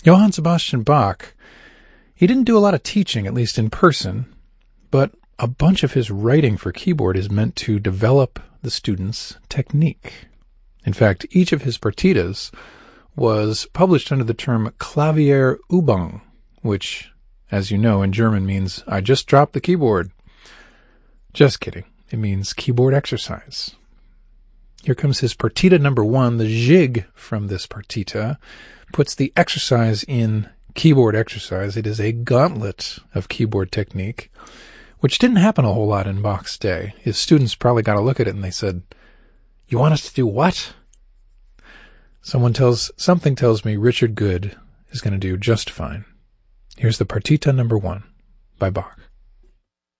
Johann Sebastian Bach, he didn't do a lot of teaching, at least in person, but a bunch of his writing for keyboard is meant to develop the student's technique. In fact, each of his partitas was published under the term Klavierübung, which, as you know, in German means, I just dropped the keyboard. Just kidding. It means keyboard exercise. Here comes his partita number 1. The jig from this partita puts the exercise in keyboard exercise. It is a gauntlet of keyboard technique, which didn't happen a whole lot in Bach's day. His students probably got a look at it and they said, "You want us to do what?" Something tells me Richard Good is going to do just fine. Here's the partita number 1 by Bach.